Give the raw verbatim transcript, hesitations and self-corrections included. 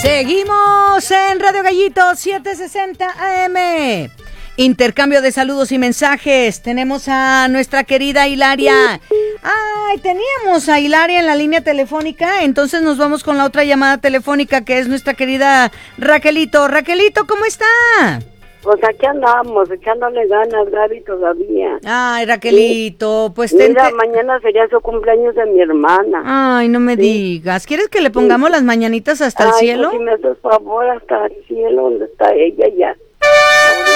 Seguimos en Radio Gallito setecientos sesenta A M. Intercambio de saludos y mensajes. Tenemos a nuestra querida Hilaria. Ay, teníamos a Hilaria en la línea telefónica, entonces nos vamos con la otra llamada telefónica que es nuestra querida Raquelito. Raquelito, ¿cómo está? Pues aquí andamos, echándole ganas, Gaby, todavía. Ay, Raquelito, sí. Pues... Mira, te... mañana sería su cumpleaños de mi hermana. Ay, no me sí. digas. ¿Quieres que le pongamos sí. las mañanitas hasta Ay, el cielo? Pues si me haces favor, hasta el cielo, donde está ella ya.